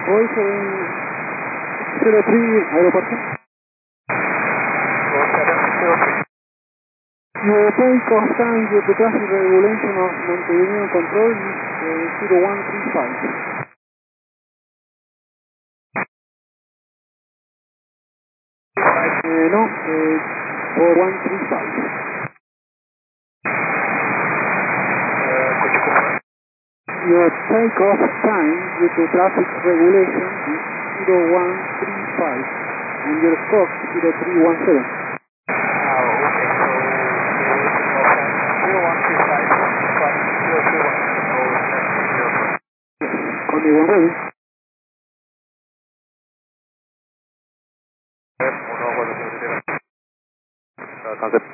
0703 aeroporto. Your takeoff time with the traffic regulation of Montevideo Control is 0135. No, 4135. Your takeoff time with the traffic regulation is 0135 and your scope 0317. Only one ready. Alcance